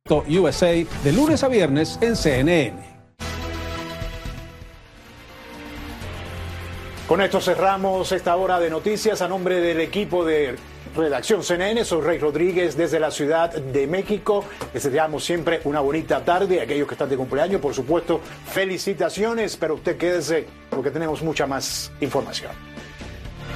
USA de lunes a viernes en CNN. Con esto cerramos esta hora de noticias. A nombre del equipo de redacción CNN, soy Rey Rodríguez desde la Ciudad de México. Les deseamos siempre una bonita tarde. Aquellos que están de cumpleaños, por supuesto, felicitaciones, pero usted quédese porque tenemos mucha más información.